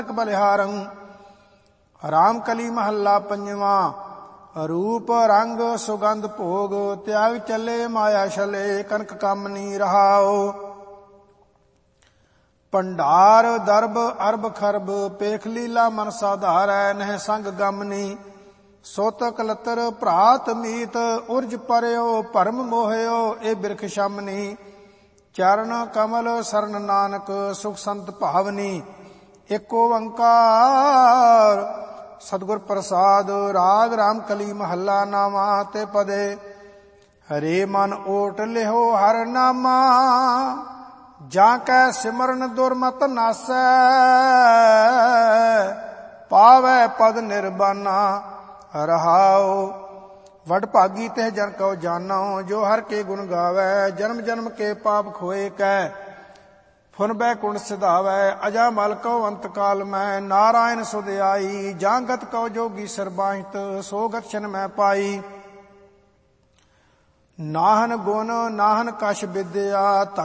ਬਲਿਹਾਰੰ। ਰਾਮ ਕਲੀ ਮਹੱਲਾ ਪੰਜਵਾਂ। ਰੂਪ ਰੰਗ ਸੁਗੰਧ ਭੋਗ ਤਿਆਗ ਚੱਲੇ ਮਾਇਆ ਛਲੇ ਕਨਕ ਕਾਮਨੀ ਰਹਾਓ। ਭੰਡਾਰ ਦਰਬ ਅਰਬ ਖਰਬ ਪੇਖ ਲੀਲਾ ਮਨ ਸਾਧਾਰੈ ਨਹਿ ਸੰਗ ਗਮਨੀ। ਸੋਤ ਕਲਤਰ ਭਰਾਤ ਮੀਤ ਉਰਜ ਪਰਿਓ ਭਰਮ ਮੋਹਿਓ ਇਹ ਬਿਰਖ ਸ਼ਮਨੀ। ਚਰਨ ਕਮਲ ਸਰਨ ਨਾਨਕ ਸੁਖ ਸੰਤ ਭਾਵਨੀ। ਏਕ ਓੰਕਾਰ ਸਤਿਗੁਰ ਪ੍ਰਸਾਦ। ਰਾਗ ਰਾਮ ਕਲੀ ਮਹੱਲਾ ਨਾਵਾਂ ਤੇ ਪਦੇ। ਹਰੇ ਮਨ ਓਟ ਲਿਹੋ ਹਰ ਨਾਮਾ ਜਾਂ ਕੈ ਸਿਮਰਨ ਦੁਰਮਤ ਨਾਸੈ। ਪਾਵੈ ਪਦ ਨਿਰਬਾਨਾ ਰਹਾਉ। ਵਡ ਭਾਗੀ ਤੇ ਜਨ ਕਉ ਜਾਨਉ ਜੋ ਹਰ ਕੇ ਗੁਣ ਗਾਵੈ। ਜਨਮ ਜਨਮ ਕੇ ਪਾਪ ਖੋਏ ਕੈ ਫੁਨ ਬੈਕੁੰਠ ਸਿਧਾਵੈ। ਅਜਾ ਮਲ ਕਉ ਅੰਤ ਕਾਲ ਮੈਂ ਨਾਰਾਇਣ ਸੁਧ ਆਈ। ਜਾਂ ਗਤ ਕਉ ਜੋਗੀ ਸਰਬਾਹਿਤ ਸੋ ਗਤ ਛਨ ਮੈਂ ਪਾਈ। ਨਾਹਨ ਗੁਣ ਨਾਹਨ ਕਛ ਵਿਦਿਆ